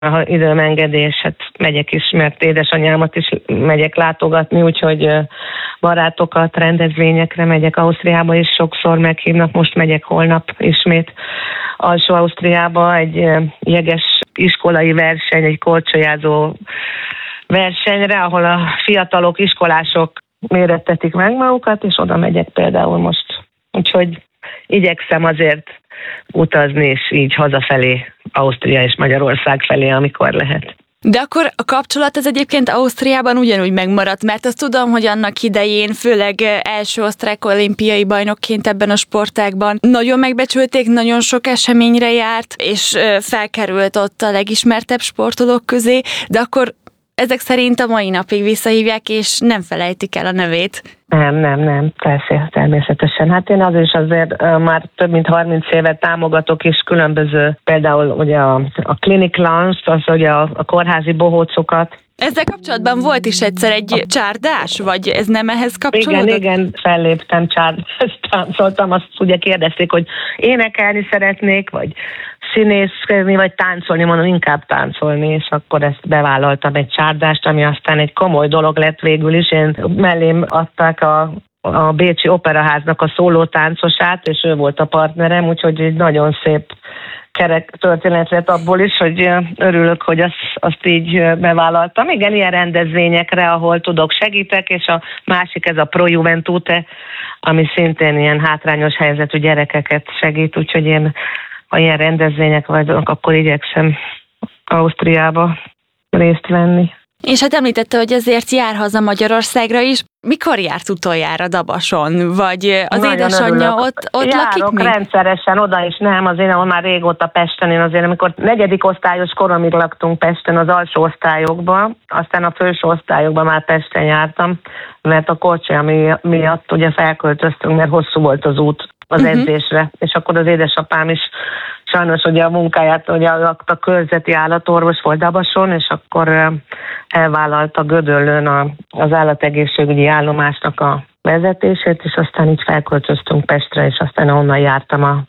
Ha időm engedés, hát megyek is, mert édesanyámat is megyek látogatni, úgyhogy barátokat, rendezvényekre megyek. Ausztriába is sokszor meghívnak, most megyek holnap ismét Alsó-Ausztriába egy jeges iskolai verseny, egy korcsolyázó versenyre, ahol a fiatalok, iskolások mérettetik meg magukat, és oda megyek például most. Úgyhogy igyekszem azért utazni, és így hazafelé, Ausztria és Magyarország felé, amikor lehet. De akkor a kapcsolat ez egyébként Ausztriában ugyanúgy megmaradt, mert azt tudom, hogy annak idején, főleg első osztrák olimpiai bajnokként ebben a sportágban nagyon megbecsülték, nagyon sok eseményre járt, és felkerült ott a legismertebb sportolók közé, de akkor ezek szerint a mai napig visszahívják, és nem felejtik el a nevét. Nem, persze, természetesen. Hát én azért már több mint 30 évet támogatok is különböző, például ugye a Clinic Lounge-t, az ugye a kórházi bohócokat. Ezzel kapcsolatban volt is egyszer egy csárdás, vagy ez nem ehhez kapcsolódott? Igen, felléptem, csárdást táncoltam, azt ugye kérdezték, hogy énekelni szeretnék, vagy színészkedni, vagy táncolni, mondom, inkább táncolni, és akkor ezt bevállaltam egy csárdást, ami aztán egy komoly dolog lett végül is. Én mellém adták a Bécsi Operaháznak a szólótáncosát, és ő volt a partnerem, úgyhogy egy nagyon szép kerek történet lett abból is, hogy örülök, hogy azt így bevállaltam. Igen, ilyen rendezvényekre, ahol tudok, segítek, és a másik ez a Pro Juventute, ami szintén ilyen hátrányos helyzetű gyerekeket segít, úgyhogy én, ha ilyen rendezvények vagyok, akkor igyekszem Ausztriába részt venni. És hát említette, hogy ezért jár haza Magyarországra is. Mikor járt utoljára Dabason? Vagy az nagyon édesanyja örülök. ott Járok lakik még? Rendszeresen, oda is nem, azért már régóta Pesten, én azért, amikor 4. osztályos koromig laktunk Pesten az alsó osztályokban, aztán a felső osztályokban már Pesten jártam, mert a korcsolya miatt ugye felköltöztünk, mert hosszú volt az út az edzésre, és akkor az édesapám is sajnos ugye a munkáját, ugye a körzeti állatorvos volt Dabason, és akkor elvállalta Gödöllőn az állategészségügyi állomásnak a vezetését, és aztán így felköltöztünk Pestre, és aztán onnan jártam a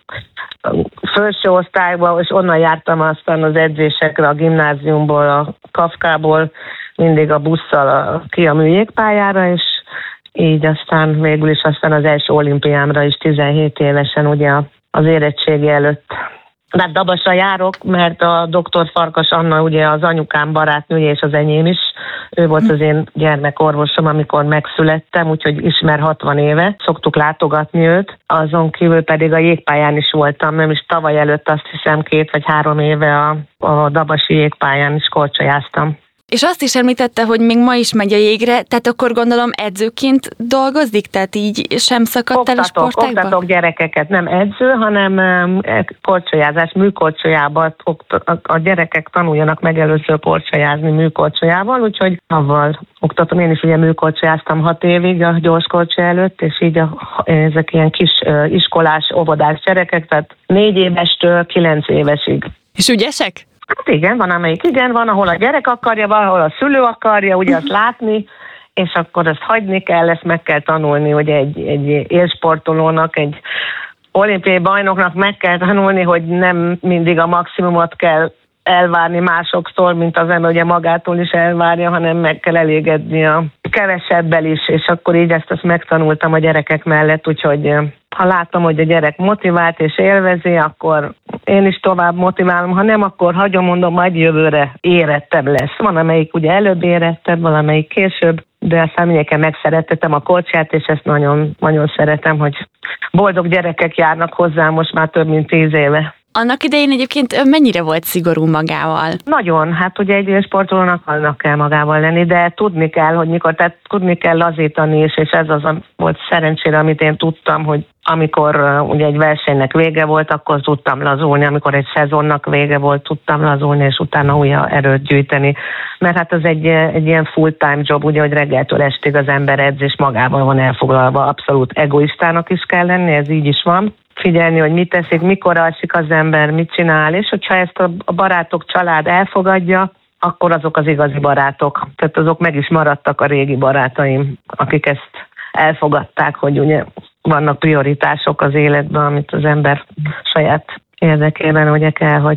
felső osztályba, és onnan jártam aztán az edzésekre a gimnáziumból, a Kafkából, mindig a busszal ki a műjégpályára, és így aztán végül is aztán az első olimpiámra is 17 évesen ugye az érettségi előtt. De Dabasra járok, mert a dr. Farkas Anna ugye az anyukám barátnője és az enyém is. Ő volt az én gyermekorvosom, amikor megszülettem, úgyhogy ismer 60 éve. Szoktuk látogatni őt. Azon kívül pedig a jégpályán is voltam, nem is tavaly előtt, azt hiszem 2 vagy 3 éve a dabasi jégpályán is korcsolyáztam. És azt is említette, hogy még ma is megy a jégre, tehát akkor gondolom edzőként dolgozik, tehát így sem szakadt el a sportágba? Oktatok gyerekeket, nem edző, hanem korcsolyázás, műkorcsolyában a gyerekek tanuljanak meg először korcsolyázni műkorcsolyával, úgyhogy avval oktatom. Én is ugye műkorcsolyáztam 6 évig a gyorskorcsolya előtt, és így ezek ilyen kis iskolás, óvodás gyerekek, tehát 4 évestől 9 évesig. És ügyesek? Hát igen, van amelyik igen, van, ahol a gyerek akarja, van, ahol a szülő akarja, ugye azt látni, és akkor ezt hagyni kell, ezt meg kell tanulni, hogy egy élsportolónak, egy olimpiai bajnoknak meg kell tanulni, hogy nem mindig a maximumot kell elvárni másoktól, mint az ember ugye magától is elvárja, hanem meg kell elégedni a kevesebbel is, és akkor így ezt megtanultam a gyerekek mellett, úgyhogy ha látom, hogy a gyerek motivált és élvezi, akkor én is tovább motiválom, ha nem, akkor hagyom, mondom, majd jövőre érettebb lesz. Van, amelyik ugye előbb érettebb, valamelyik később, de aztán mindenképpen megszerettetem a korcsolyát, és ezt nagyon, nagyon szeretem, hogy boldog gyerekek járnak hozzá most már több mint 10 éve. Annak idején egyébként mennyire volt szigorú magával? Nagyon, hát ugye egy sportolónak annak kell magával lenni, de tudni kell, hogy mikor, tehát tudni kell lazítani is, és ez az volt szerencsére, amit én tudtam, hogy amikor ugye egy versenynek vége volt, akkor tudtam lazulni, amikor egy szezonnak vége volt, tudtam lazulni, és utána újra erőt gyűjteni. Mert hát az egy ilyen full-time job, ugye, hogy reggeltől estig az ember edz, és magával van elfoglalva, abszolút egoistának is kell lenni, ez így is van. Figyelni, hogy mit teszik, mikor alszik az ember, mit csinál, és hogyha ezt a barátok, család elfogadja, akkor azok az igazi barátok. Tehát azok meg is maradtak a régi barátaim, akik ezt elfogadták, hogy ugye vannak prioritások az életben, amit az ember saját érdekében ugye kell, hogy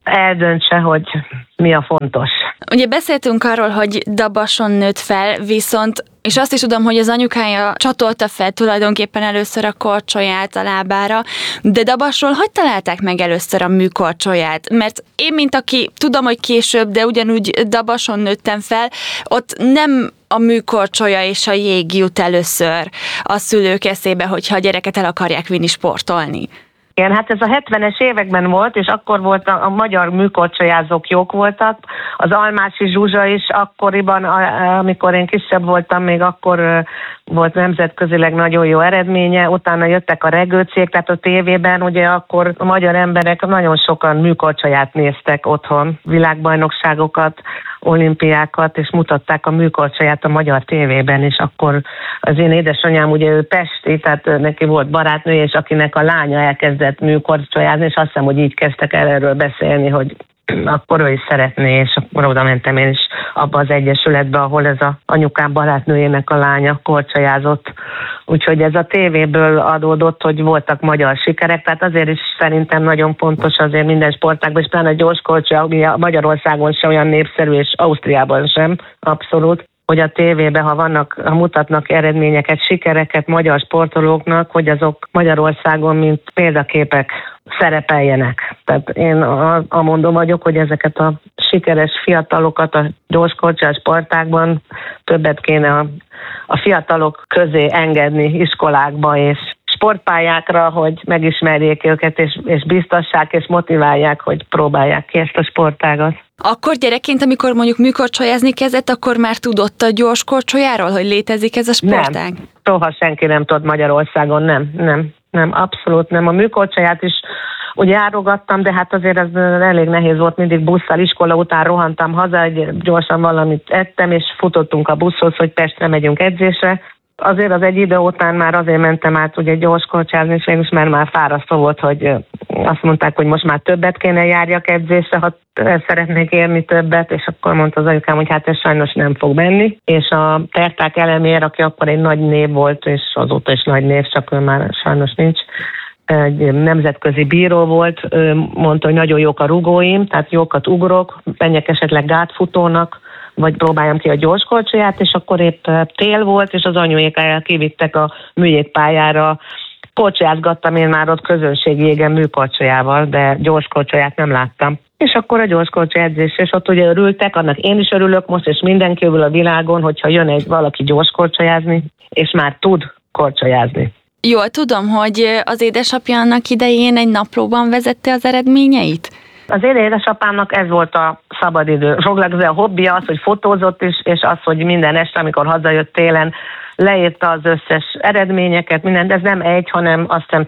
eldöntse, hogy mi a fontos. Ugye beszéltünk arról, hogy Dabason nőtt fel, viszont és azt is tudom, hogy az anyukája csatolta fel tulajdonképpen először a korcsolyát a lábára, de Dabasról hogy találták meg először a műkorcsolyát? Mert én, mint aki tudom, hogy később, de ugyanúgy Dabason nőttem fel, ott nem a műkorcsolya és a jég jut először a szülők eszébe, hogyha a gyereket el akarják vinni sportolni. Igen, hát ez a 70-es években volt, és akkor volt a magyar műkorcsolyázók jók voltak. Az Almási Zsuzsa is akkoriban, amikor én kisebb voltam, még akkor volt nemzetközileg nagyon jó eredménye, utána jöttek a regőcék, tehát a tévében ugye akkor a magyar emberek nagyon sokan műkorcsolyát néztek otthon, világbajnokságokat, olimpiákat, és mutatták a műkorcsolyát a magyar tévében, és akkor az én édesanyám, ugye ő pesti, tehát neki volt barátnője, és akinek a lánya elkezdett műkorcsolyázni, és azt hiszem, hogy így kezdtek el erről beszélni, hogy akkor ő is szeretné, és akkor oda mentem én is abba az egyesületbe, ahol ez a anyukám barátnőjének a lánya korcsolyázott. Úgyhogy ez a tévéből adódott, hogy voltak magyar sikerek, tehát azért is szerintem nagyon fontos azért minden sportágban, és pláne a gyorskorcsolya, ami Magyarországon sem olyan népszerű, és Ausztriában sem, abszolút, hogy a tévében, ha mutatnak eredményeket, sikereket magyar sportolóknak, hogy azok Magyarországon, mint példaképek szerepeljenek. Tehát én amondom vagyok, hogy ezeket a sikeres fiatalokat a gyorskorcsolya sportágban többet kéne a fiatalok közé engedni iskolákba és sportpályákra, hogy megismerjék őket, és biztassák és motiválják, hogy próbálják ki ezt a sportágat. Akkor gyerekként, amikor mondjuk műkorcsolyázni kezdett, akkor már tudott a gyorskorcsolyáról, hogy létezik ez a sportág? Nem, soha senki nem tud Magyarországon, nem, abszolút nem. A műkorcsolyát is ugye járogattam, de hát azért ez elég nehéz volt, mindig busszal, iskola után rohantam haza, gyorsan valamit ettem, és futottunk a buszhoz, hogy Pestre megyünk edzésre. Azért az egy idő után már azért mentem át ugye gyorskorcsolyázni, és én is már fárasztó volt, hogy azt mondták, hogy most már többet kéne járjak edzésre, ha szeretnék érni többet, és akkor mondta az anyukám, hogy hát ez sajnos nem fog menni. És a Terták Elemér, aki akkor egy nagy név volt, és azóta is nagy név, csak ő már sajnos nincs, egy nemzetközi bíró volt, ő mondta, hogy nagyon jók a rugóim, tehát jókat ugrok, menjek esetleg gátfutónak, vagy próbáljam ki a gyorskorcsolyát, és akkor épp tél volt, és az anyuék kivittek a műjégpályára. Korcsolyázgattam én már ott közönségi jégen műkorcsolyával, de gyorskorcsolyát nem láttam. És akkor a gyorskorcsolya edzés, és ott ugye örültek, annak én is örülök most, és mindenki örül a világon, hogyha jön valaki gyorskorcsolyázni, és már tud korcsolyázni. Jól tudom, hogy az édesapja annak idején egy naplóban vezette az eredményeit? Az én édesapámnak ez volt a szabadidő. Foglalkozott a hobbija az, hogy fotózott is, és az, hogy minden este, amikor hazajött télen, leírta az összes eredményeket, mindent. Ez nem egy, hanem azt hiszem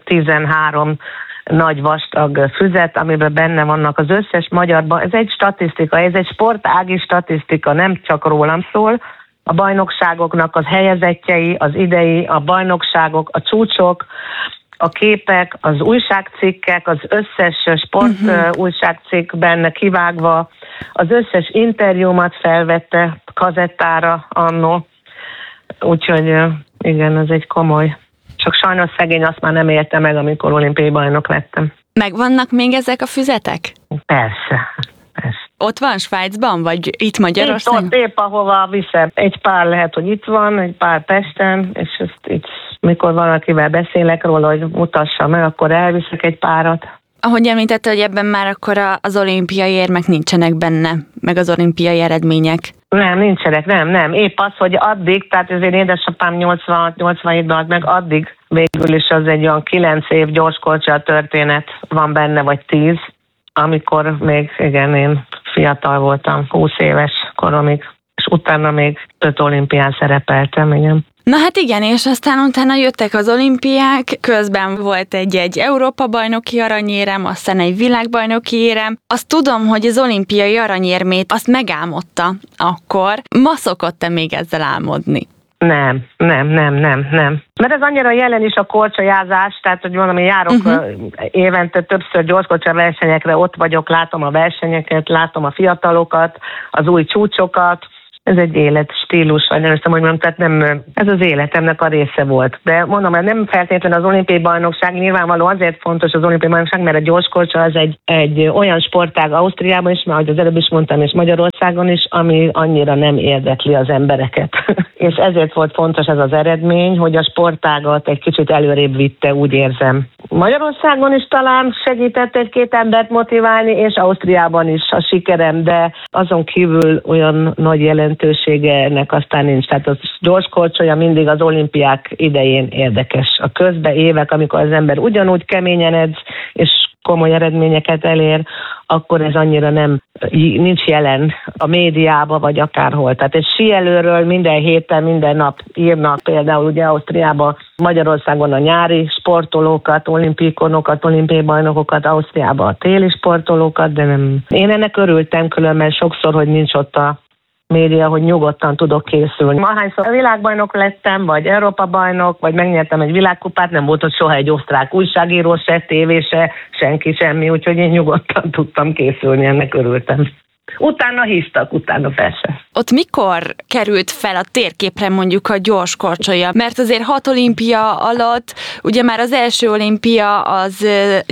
13 nagy vastag füzet, amiben benne vannak az összes magyarban. Ez egy statisztika, ez egy sportági statisztika, nem csak rólam szól. A bajnokságoknak az helyezettjei, az idei, a bajnokságok, a csúcsok, a képek, az újságcikkek, az összes sport újságcikk benne kivágva, az összes interjúmat felvette kazettára annó, úgyhogy igen, ez egy komoly. Csak sajnos szegény azt már nem érte meg, amikor olimpiai bajnok lettem. Megvannak még ezek a füzetek? Persze. Ott van Svájcban, vagy itt Magyarországon? Itt épp ahova viszem. Egy pár lehet, hogy itt van, egy pár Pesten, és ezt itt, mikor valakivel beszélek róla, hogy mutassa meg, akkor elviszek egy párat. Ahogy említette, hogy ebben már akkor az olimpiai érmek nincsenek benne, meg az olimpiai eredmények. Nem, nincsenek, nem. Épp az, hogy addig, tehát az én édesapám 86-87-ben halt meg, addig végül is az egy olyan 9 év gyorskorcsolya történet van benne, vagy 10, amikor még, igen, én fiatal voltam, 20 éves koromig, és utána még 5 olimpián szerepeltem, igen. Na hát igen, és aztán utána jöttek az olimpiák, közben volt egy Európa-bajnoki aranyérem, aztán egy világbajnoki érem. Azt tudom, hogy az olimpiai aranyérmét azt megálmodta akkor. Ma szokott-e még ezzel álmodni? Nem. Mert ez annyira jelen is a korcsolyázás, tehát hogy valami járok évente többször gyorskorcsolya versenyekre, ott vagyok, látom a versenyeket, látom a fiatalokat, az új csúcsokat, ez egy életstílus, vagy nem tudom, hogy mondom, tehát nem, ez az életemnek a része volt. De mondom, hogy nem feltétlenül az olimpiai bajnokság, nyilvánvaló azért fontos az olimpiai bajnokság, mert a gyorskorcsoly az egy olyan sportág Ausztriában is, ahogy az előbb is mondtam, és Magyarországon is, ami annyira nem érdekli az embereket. És ezért volt fontos ez az eredmény, hogy a sportágat egy kicsit előrébb vitte, úgy érzem. Magyarországon is talán segített egy-két embert motiválni, és Ausztriában is a sikerem, de azon kívül olyan nagy jelentősége ennek aztán nincs. Tehát a gyorskorcsolya mindig az olimpiák idején érdekes. A közbe évek, amikor az ember ugyanúgy keményen edz, és komoly eredményeket elér, akkor ez annyira nincs jelen a médiába, vagy akárhol. Tehát egy síelőről minden héten, minden nap írnak, például ugye Ausztriában, Magyarországon a nyári sportolókat, olimpikonokat, olimpiai bajnokokat, Ausztriában a téli sportolókat, de nem. Én ennek örültem különben sokszor, hogy nincs ott a média, hogy nyugodtan tudok készülni. Ahányszor világbajnok lettem, vagy Európa-bajnok, vagy megnyertem egy világkupát, nem volt ott soha egy osztrák újságíró, se tévé, se senki, semmi, úgyhogy én nyugodtan tudtam készülni, ennek örültem. Utána hívtak, utána persze. Ott mikor került fel a térképre mondjuk a gyorskorcsolya? Mert azért 6 olimpia alatt, ugye már az első olimpia az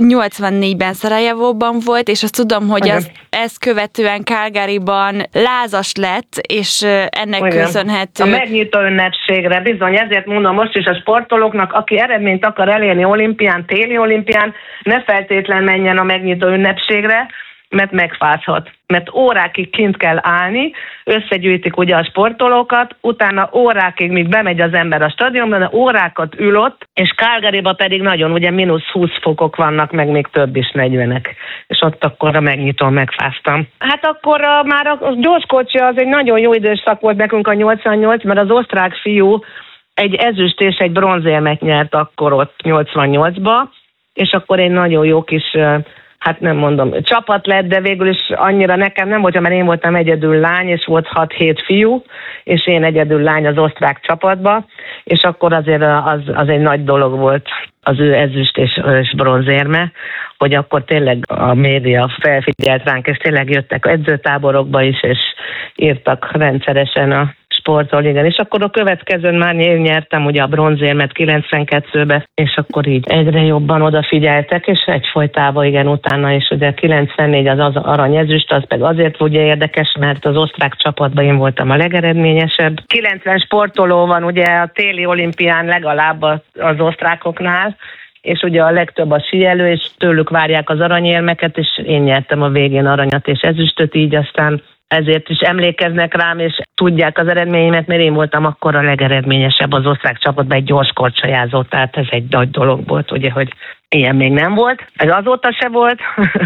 84-ben Szarajevóban volt, és azt tudom, hogy ezt követően Calgaryban lázas lett, és ennek köszönhető. A megnyitó ünnepségre bizony, ezért mondom most is a sportolóknak, aki eredményt akar elérni olimpián, téli olimpián, ne feltétlen menjen a megnyitó ünnepségre, mert megfázhat. Mert órákig kint kell állni, összegyűjtik ugye a sportolókat, utána órákig, míg bemegy az ember a stadionban, órákat ül ott, és Calgaryban pedig nagyon, ugye -20 fokok vannak, meg még több is, 40-ek. És ott akkor a megnyitón megfáztam. Hát akkor már a gyorskocsi az egy nagyon jó időszak volt nekünk a 88, mert az osztrák fiú egy ezüst és egy bronzérmet nyert akkor ott 88-ba, és akkor egy nagyon jó kis... hát nem mondom, csapat lett, de végül is annyira nekem nem volt, mert én voltam egyedül lány, és volt 6-7 fiú, és én egyedül lány az osztrák csapatba, és akkor azért az egy nagy dolog volt az ő ezüst és bronzérme, hogy akkor tényleg a média felfigyelt ránk, és tényleg jöttek edzőtáborokba is, és írtak rendszeresen a sportról, igen. És akkor a következőn már én nyertem ugye a bronzérmet 92-ben, és akkor így egyre jobban odafigyeltek, és egyfolytában igen, utána is ugye 94 az aranyezüst, az pedig azért ugye érdekes, mert az osztrák csapatban én voltam a legeredményesebb. 90 sportoló van ugye a téli olimpián legalább az osztrákoknál, és ugye a legtöbb a síelő, és tőlük várják az aranyérmeket, és én nyertem a végén aranyat és ezüstöt, így aztán ezért is emlékeznek rám, és tudják az eredményemet, mert én voltam akkor a legeredményesebb az osztrák csapatban, egy gyorskorcsolyázó, tehát ez egy nagy dolog volt, ugye, hogy ilyen még nem volt. Ez azóta se volt.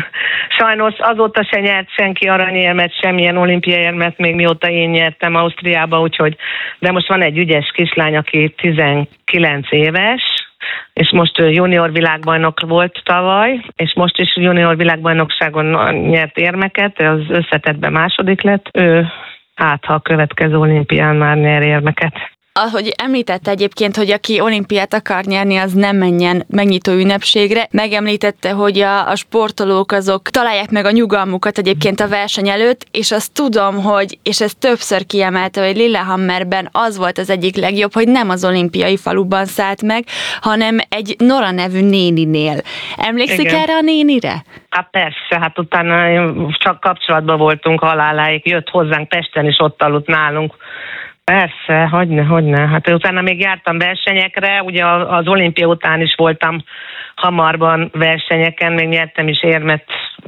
Sajnos azóta se nyert senki aranyérmet, semmilyen olimpiai érmet, még mióta én nyertem Ausztriába, úgyhogy, de most van egy ügyes kislány, aki 19 éves, és most junior világbajnok volt tavaly, és most is junior világbajnokságon nyert érmeket, az összetettben második lett. Ő ha a következő olimpián már nyer érmeket. Ahogy említette egyébként, hogy aki olimpiát akar nyerni, az nem menjen megnyitó ünnepségre. Megemlítette, hogy a sportolók azok találják meg a nyugalmukat egyébként a verseny előtt, és azt tudom, hogy, és ezt többször kiemelte, hogy Lillehammerben az volt az egyik legjobb, hogy nem az olimpiai faluban szállt meg, hanem egy Nora nevű néninél. Emlékszik erre a nénire? Hát persze, hát utána csak kapcsolatban voltunk haláláig, jött hozzánk Pesten, és ott aludt nálunk. Persze, hogyne. Hát utána még jártam versenyekre, ugye az olimpia után is voltam Hamarban versenyeken, még nyertem is érmet,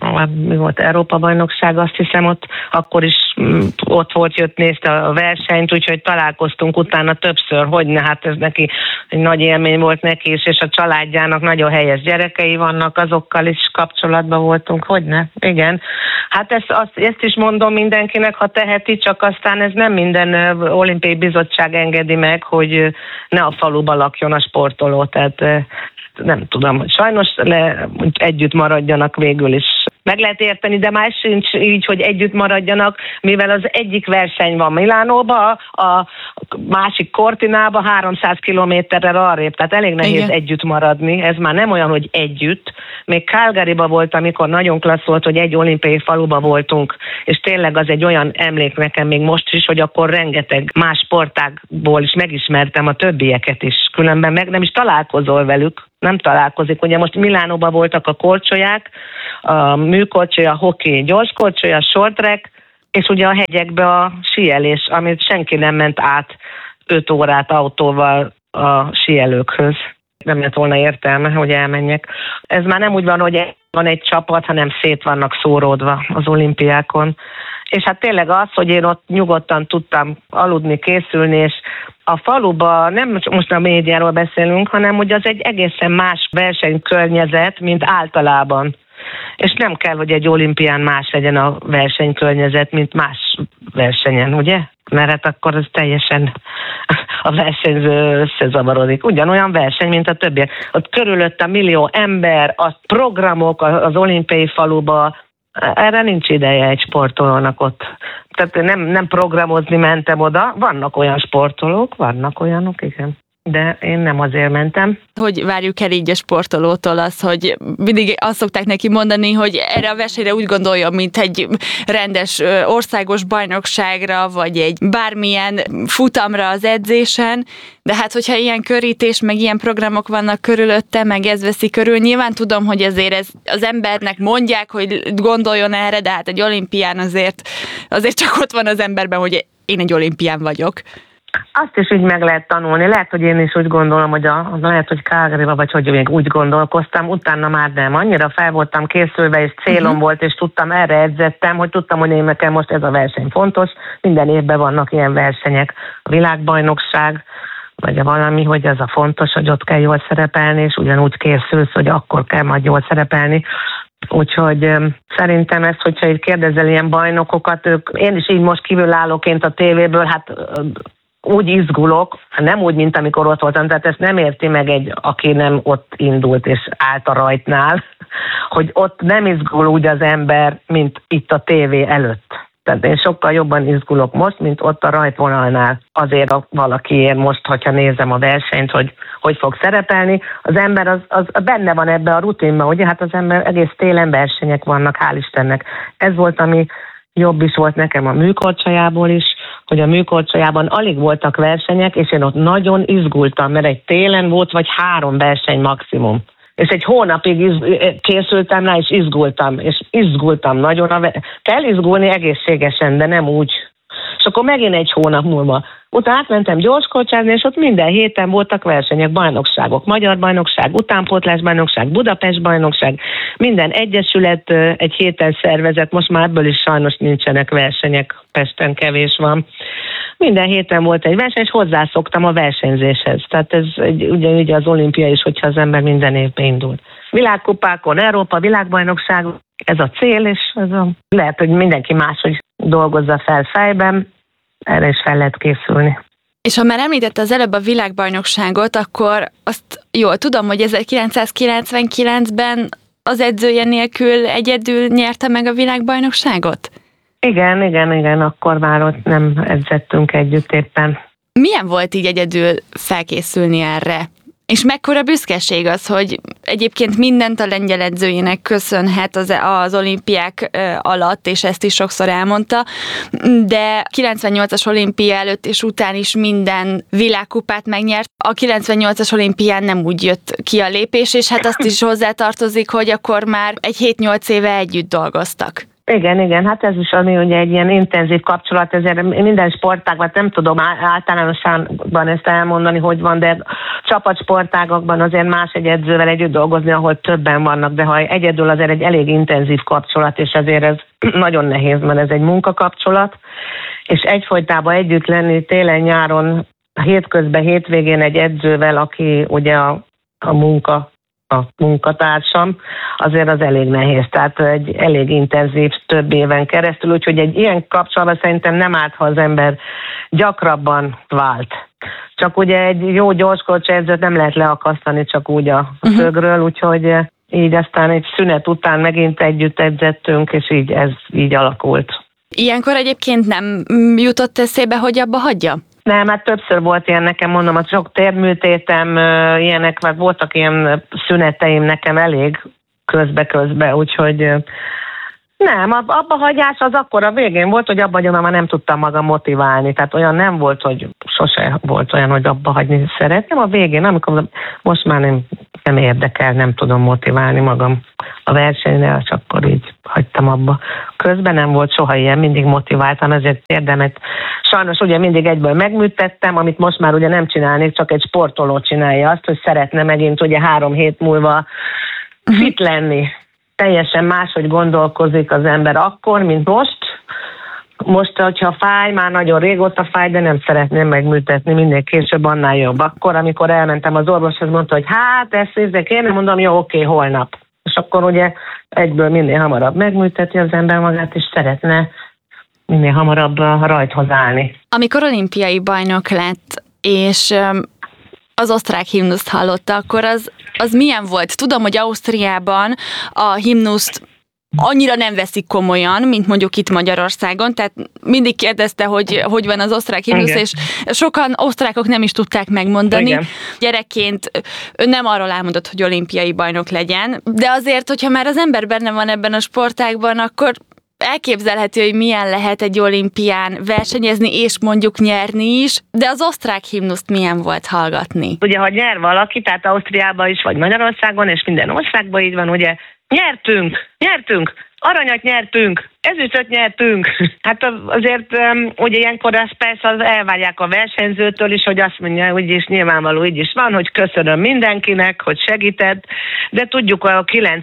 mi volt Európa-bajnokság, azt hiszem ott, akkor is ott volt, jött, nézte a versenyt, úgyhogy találkoztunk utána többször, hogyne, hát ez neki egy nagy élmény volt neki is, és a családjának nagyon helyes gyerekei vannak, azokkal is kapcsolatban voltunk, hogyne, igen. Hát ezt is mondom mindenkinek, ha teheti, csak aztán ez nem minden olimpiai bizottság engedi meg, hogy ne a faluba lakjon a sportoló, tehát nem tudom, sajnos együtt maradjanak végül is. meg lehet érteni, de már sincs így, hogy együtt maradjanak, mivel az egyik verseny van Milánóba, a másik Cortinába 300 kilométerrel arrébb, tehát elég nehéz együtt maradni, ez már nem olyan, hogy együtt. Még Calgaryba volt, amikor nagyon klassz volt, hogy egy olimpiai faluba voltunk, és tényleg az egy olyan emlék nekem még most is, hogy akkor rengeteg más sportágból is megismertem a többieket is, különben meg nem is találkozol velük. Nem találkozik. Ugye most Milánóban voltak a korcsolyák, a műkorcsolya, a hoki, gyorskorcsolya, a short track, és ugye a hegyekbe a síelés, amit senki nem ment át 5 órát autóval a síelőkhöz. Nem lett volna értelme, hogy elmenjek. Ez már nem úgy van, hogy van egy csapat, hanem szét vannak szóródva az olimpiákon. És hát tényleg az, hogy én ott nyugodtan tudtam aludni, készülni, és a faluba nem most a médiáról beszélünk, hanem hogy az egy egészen más versenykörnyezet, mint általában. És nem kell, hogy egy olimpián más legyen a versenykörnyezet, mint más versenyen, ugye? Mert hát akkor ez teljesen a versenyző összezavarodik. Ugyanolyan verseny, mint a többiek. Ott körülötte millió ember, a programok az olimpiai faluba, erre nincs ideje egy sportolónak ott. Tehát nem programozni mentem oda. Vannak olyan sportolók, vannak olyanok, igen. De én nem azért mentem. Hogy várjuk el így a sportolótól az, hogy mindig azt szokták neki mondani, hogy erre a versenyre úgy gondoljon, mint egy rendes országos bajnokságra, vagy egy bármilyen futamra az edzésen, de hát hogyha ilyen körítés, meg ilyen programok vannak körülötte, meg ez veszi körül, nyilván tudom, hogy azért ez az embernek mondják, hogy gondoljon erre, de hát egy olimpián azért csak ott van az emberben, hogy én egy olimpián vagyok. Azt is így meg lehet tanulni. Lehet, hogy én is úgy gondolom, hogy lehet, hogy Calgaryba, vagy hogy még úgy gondolkoztam, utána már nem. Annyira fel voltam készülve, és célom volt, és tudtam, erre edzettem, hogy tudtam, hogy én nekem most ez a verseny fontos. Minden évben vannak ilyen versenyek. A világbajnokság, vagy valami, hogy ez a fontos, hogy ott kell jól szerepelni, és ugyanúgy készülsz, hogy akkor kell majd jól szerepelni. Úgyhogy szerintem ezt, hogyha így kérdezel ilyen bajnokokat, én is így most kívülállóként a tévéből, hát úgy izgulok, nem úgy, mint amikor ott voltam, tehát ezt nem érti meg aki nem ott indult és állt a rajtnál, hogy ott nem izgul úgy az ember, mint itt a tévé előtt. Tehát én sokkal jobban izgulok most, mint ott a rajtvonalnál. Azért valakiért most, hogyha nézem a versenyt, hogy fog szerepelni. Az ember az benne van ebbe a rutinban, ugye? Hát az ember egész télen versenyek vannak, hál' Istennek. Ez volt, ami jobb is volt nekem a műkorcsolyából is, hogy a műkorcsolyában alig voltak versenyek, és én ott nagyon izgultam, mert egy télen volt vagy 3 verseny maximum. És egy hónapig készültem rá, és izgultam nagyon. Kell izgulni egészségesen, de nem úgy. És akkor megint egy hónap múlva. Utána átmentem gyorskorcsázni, és ott minden héten voltak versenyek, bajnokságok. Magyar bajnokság, utánpótlás bajnokság, Budapest bajnokság. Minden egyesület egy héten szervezett, most már ebből is sajnos nincsenek versenyek, Pesten kevés van. Minden héten volt egy verseny, és hozzászoktam a versenyzéshez. Tehát ez ugye az olimpia is, hogyha az ember minden évben indul. Világkupákon, Európa, világbajnokság, ez a cél, és lehet, hogy mindenki máshogy dolgozza fel fejben, erre is fel lehet készülni. És ha már említette az előbb a világbajnokságot, akkor azt jól tudom, hogy 1999-ben az edzője nélkül egyedül nyerte meg a világbajnokságot? Igen, akkor már ott nem edzettünk együtt éppen. Milyen volt így egyedül felkészülni erre? És mekkora büszkeség az, hogy egyébként mindent a lengyel edzőjének köszönhet az olimpiák alatt, és ezt is sokszor elmondta, de 98-as olimpia előtt és után is minden világkupát megnyert. A 98-as olimpián nem úgy jött ki a lépés, és hát azt is hozzátartozik, hogy akkor már egy 7-8 éve együtt dolgoztak. Igen, hát ez is ami ugye egy ilyen intenzív kapcsolat, ezért minden sportágban, nem tudom általánosságban ezt elmondani, hogy van, de csapatsportágokban azért más egy edzővel együtt dolgozni, ahol többen vannak, de ha egyedül azért egy elég intenzív kapcsolat, és ezért ez nagyon nehéz, mert ez egy munkakapcsolat, és egyfolytában együtt lenni télen-nyáron, hétközben, hétvégén egy edzővel, aki ugye a munkatársam, azért az elég nehéz, tehát egy elég intenzív több éven keresztül, úgyhogy egy ilyen kapcsolatban szerintem nem árt, ha az ember gyakrabban vált. Csak ugye egy jó gyorskorcsa edzőt nem lehet leakasztani csak úgy a szögről, úgyhogy így aztán egy szünet után megint együtt edzettünk, és így ez így alakult. Ilyenkor egyébként nem jutott eszébe, hogy abba hagyja? Nem, hát többször volt ilyen nekem, mondom, hogy sok térműtétem, ilyenek, mert voltak ilyen szüneteim nekem elég közbe, úgyhogy nem, abba hagyás az akkor a végén volt, hogy abba hagyom, már nem tudtam magam motiválni, tehát olyan nem volt, hogy sose volt olyan, hogy abba hagyni szeretném. A végén, amikor most már nem érdekel, nem tudom motiválni magam a versenyre, és akkor így hagytam abba. Közben nem volt soha ilyen, mindig motiváltam, ezért érdemet. Sajnos ugye mindig egyből megműtettem, amit most már ugye nem csinálnék, csak egy sportoló csinálja azt, hogy szeretne megint ugye 3 hét múlva fit lenni. Teljesen máshogy gondolkozik az ember akkor, mint most. Most, hogyha fáj, már nagyon régóta fáj, de nem szeretném megműtetni, minél később, annál jobb. Akkor, amikor elmentem az orvoshoz, mondta, hogy hát, ezt én nem mondom, jó, oké, holnap. És akkor ugye egyből minél hamarabb megműteti az ember magát, és szeretne minél hamarabb rajthoz állni. Amikor olimpiai bajnok lett, és az osztrák himnuszt hallotta, akkor az milyen volt? Tudom, hogy Ausztriában a himnuszt annyira nem veszik komolyan, mint mondjuk itt Magyarországon, tehát mindig kérdezte, hogy van az osztrák himnusz, igen. És sokan osztrákok nem is tudták megmondani. Igen. Gyerekként ő nem arról álmodott, hogy olimpiai bajnok legyen, de azért, hogyha már az ember benne van ebben a sportágban, akkor elképzelhető, hogy milyen lehet egy olimpián versenyezni, és mondjuk nyerni is, de az osztrák himnuszt milyen volt hallgatni? Ugye, ha nyer valaki, tehát Ausztriában is, vagy Magyarországon, és minden országban így van, ugye, nyertünk, aranyat nyertünk, ezüstöt nyertünk. Hát azért ugye ilyenkor ezt persze elvárják a versenyzőtől is, hogy azt mondja, úgyis nyilvánvaló így is van, hogy köszönöm mindenkinek, hogy segített, de tudjuk a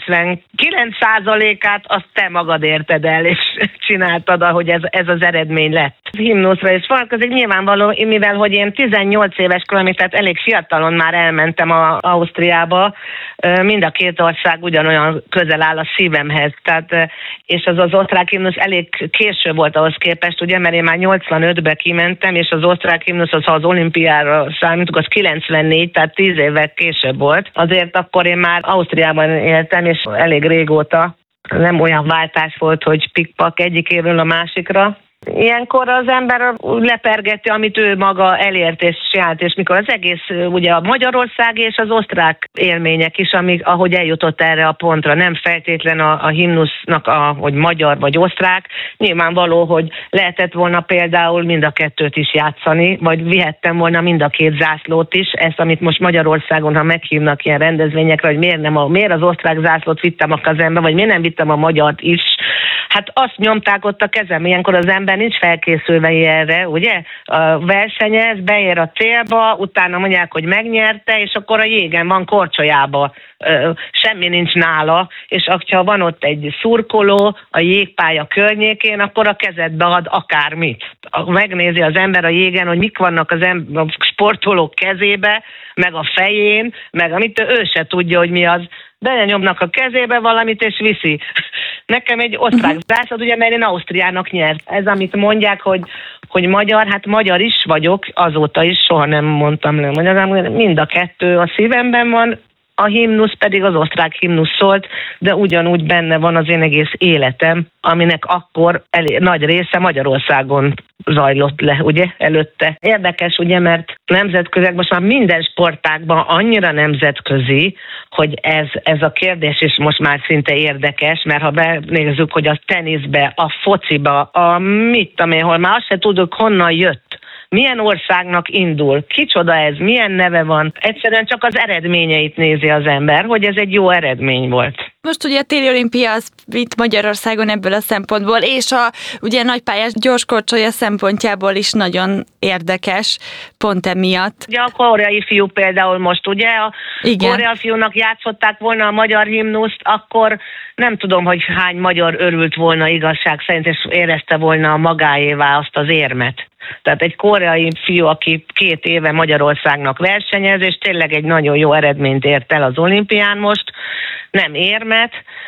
99%-át azt te magad érted el, és csináltad, ahogy ez az eredmény lett. Himnuszra is vonatkozik nyilvánvaló, mivel hogy én 18 éves koromig, tehát elég fiatalon már elmentem Ausztriába, mind a két ország ugyanolyan közel áll a szívemhez, tehát, és az osztrák himnusz elég késő volt ahhoz képest, ugye, mert én már 85-be kimentem, és az osztrák himnusz, ha az olimpiára számítunk, az 94, tehát 10 évvel később volt. Azért akkor én már Ausztriában éltem, és elég régóta nem olyan váltás volt, hogy pikpak egyik évről a másikra. Ilyenkor az ember lepergeti, amit ő maga elért és csinált, és mikor az egész, ugye a Magyarország és az osztrák élmények is, ahogy eljutott erre a pontra, nem feltétlen a himnusznak, hogy magyar vagy osztrák, nyilvánvaló, hogy lehetett volna például mind a kettőt is játszani, vagy vihettem volna mind a két zászlót is, ezt, amit most Magyarországon, ha meghívnak ilyen rendezvényekre, hogy miért az osztrák zászlót vittem a kezembe, vagy miért nem vittem a magyart is, hát azt nyomták ott a kezem, ilyenkor az ember nincs felkészülve erre, ugye? Versenyez, beér a célba, utána mondják, hogy megnyerte, és akkor a jégen van korcsolyába, semmi nincs nála, és ha van ott egy szurkoló a jégpálya környékén, akkor a kezedbe ad akármit. Megnézi az ember a jégen, hogy mik vannak a sportolók kezébe, meg a fején, meg amit ő se tudja, hogy mi az. Belenyomnak a kezébe valamit, és viszi. Nekem egy osztrák zászlót, ugye, mert én Ausztriának nyert. Ez, amit mondják, hogy magyar, hát magyar is vagyok, azóta is soha nem mondtam le magyar, mind a kettő a szívemben van, a himnusz pedig az osztrák himnusz szólt, de ugyanúgy benne van az én egész életem, aminek akkor nagy része Magyarországon zajlott le, ugye, előtte. Érdekes, ugye, mert nemzetközileg most már minden sportágban annyira nemzetközi, hogy ez a kérdés is most már szinte érdekes, mert ha benézzük, hogy a teniszbe, a fociba, mit tudom én, hol már azt se tudjuk, honnan jött. Milyen országnak indul, kicsoda ez, milyen neve van. Egyszerűen csak az eredményeit nézi az ember, hogy ez egy jó eredmény volt. Most ugye a téli olimpia az itt Magyarországon ebből a szempontból, és ugye nagypályás gyorskorcsolya szempontjából is nagyon érdekes, pont emiatt. Ugye a koreai fiú például most, ugye a koreai fiúnak játszották volna a magyar himnuszt, akkor nem tudom, hogy hány magyar örült volna igazság szerint, és érezte volna magáévá azt az érmet. Tehát egy koreai fiú, aki 2 éve Magyarországnak versenyez, és tényleg egy nagyon jó eredményt ért el az olimpián most, nem érmet,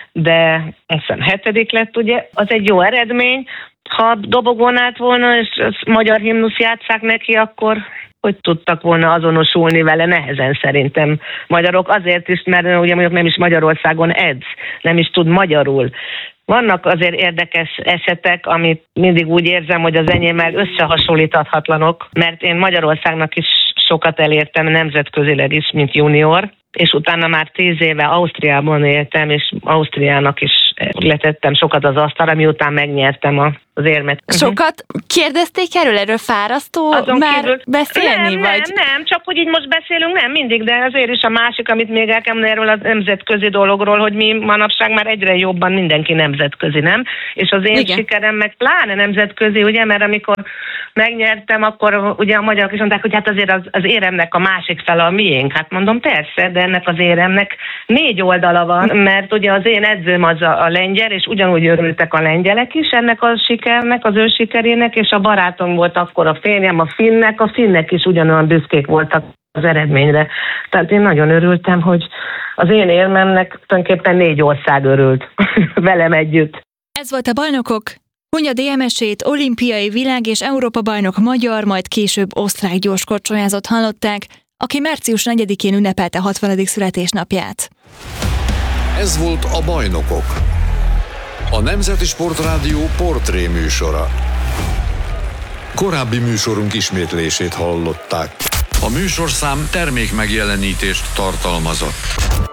de aztán 7. lett, ugye, az egy jó eredmény. Ha dobogón állt volna, és magyar himnusz játsszák neki, akkor hogy tudtak volna azonosulni vele, nehezen szerintem magyarok. Azért is, mert ugye mondjuk nem is Magyarországon edz, nem is tud magyarul. Vannak azért érdekes esetek, amit mindig úgy érzem, hogy az enyémmel összehasonlíthatatlanok, mert én Magyarországnak is sokat elértem nemzetközileg is, mint junior, és utána már 10 éve Ausztriában éltem, és Ausztriának is letettem sokat az asztalra, miután megnyertem az érmet. Sokat kérdezték erről fárasztó azon már kívül, beszélni? Nem, csak hogy így most beszélünk, nem mindig, de azért is a másik, amit még el kell mondani erről a nemzetközi dologról, hogy mi manapság már egyre jobban mindenki nemzetközi, nem? És az én sikerem meg pláne nemzetközi, ugye, mert amikor megnyertem, akkor ugye a magyarok is mondták, hogy hát azért az éremnek a másik fele a miénk. Hát mondom, persze, de ennek az éremnek 4 oldala van, mert ugye az én edzőm az a lengyel, és ugyanúgy örültek a lengyelek is ennek a sikernek, az ő sikerének, és a barátom volt akkor a férjem, a finnek is ugyanolyan büszkék voltak az eredményre. Tehát én nagyon örültem, hogy az én érmemnek tulajdonképpen 4 ország örült velem együtt. Ez volt a Bajnokok. Hunyadi Emesét, olimpiai világ- és Európa-bajnok magyar, majd később osztrák gyorskorcsolyázót hallották, aki március 4-én ünnepelte 60. születésnapját. Ez volt a Bajnokok, a Nemzeti Sportrádió portré műsora. Korábbi műsorunk ismétlését hallották. A műsorszám termékmegjelenítést tartalmazott.